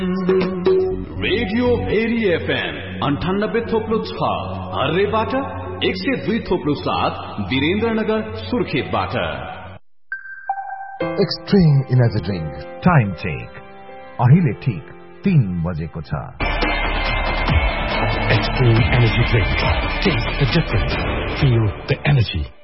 Radio very FM 98.6 हर्रेबाट 102.7 Birendranagar सुर्खेतबाट। Extreme energy drink time check अहिले ठीक 3 बजेको छ। Extreme Energy Drink. Taste the difference. Feel the energy.